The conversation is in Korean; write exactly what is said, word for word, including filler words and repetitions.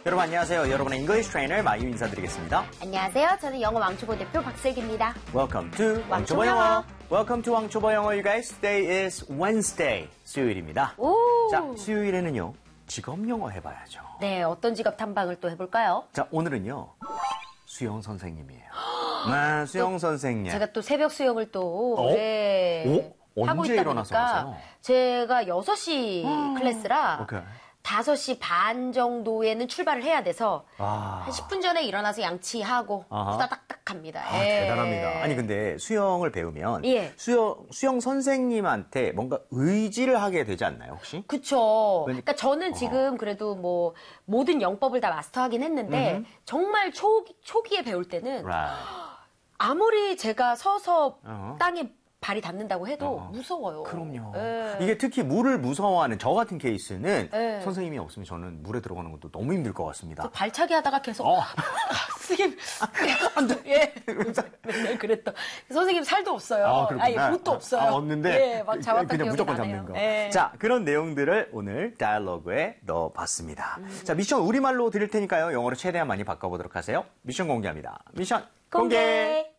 여러분 안녕하세요. 여러분의 English Trainer 마유 인사드리겠습니다. 안녕하세요. 저는 영어 왕초보 대표 박슬기입니다. Welcome to 왕초보 영어. Welcome to 왕초보 영어, you guys. Today is Wednesday, 수요일입니다. 오. 자, 수요일에는요, 직업 영어 해봐야죠. 네, 어떤 직업 탐방을 또 해볼까요? 자, 오늘은요, 수영 선생님이에요. 네, 수영 선생님. 제가 또 새벽 수영을 또 어? 네, 오? 하고 언제 있다 일어나서 보니까 하세요? 제가 여섯 시 클래스라 오케이. 다섯 시 반 정도에는 출발을 해야 돼서 아. 한 십 분 전에 일어나서 양치하고 아하. 후다닥닥 합니다. 아, 예. 대단합니다. 아니, 근데 수영을 배우면 예. 수영, 수영 선생님한테 뭔가 의지를 하게 되지 않나요, 혹시? 그쵸. 그러니까- 그러니까 저는 지금 그래도 뭐 모든 영법을 다 마스터하긴 했는데 정말 초기, 초기에 배울 때는 Right. 아무리 제가 서서 어허. 땅에 발이 닿는다고 해도 어허. 무서워요. 그럼요. 예. 이게 특히 물을 무서워하는 저 같은 케이스는 예. 선생님이 없으면 저는 물에 들어가는 것도 너무 힘들 것 같습니다. 발차기 하다가 계속 어. 선생님 안 돼. 예. 맨날 그랬던. 선생님 살도 없어요. 아, 그렇구나. 아예 못도 없어요. 아, 없는데 예, 막 잡았던 그냥 기억이 무조건 나네요. 잡는 거. 예. 자, 그런 내용들을 오늘 다이얼로그에 넣어봤습니다. 음. 자, 미션 우리말로 드릴 테니까요. 영어로 최대한 많이 바꿔보도록 하세요. 미션 공개합니다. 미션 공개. 공개.